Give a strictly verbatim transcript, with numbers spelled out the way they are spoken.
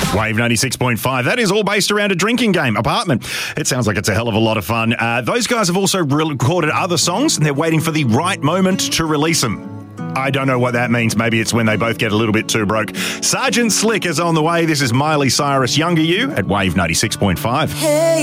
Wave ninety-six point five. That is all based around a drinking game, Apartment. It sounds like it's a hell of a lot of fun. Uh, those guys have also recorded other songs, and they're waiting for the right moment to release them. I don't know what that means. Maybe it's when they both get a little bit too broke. Sergeant Slick is on the way. This is Miley Cyrus, Younger You, at Wave ninety-six point five. Hey.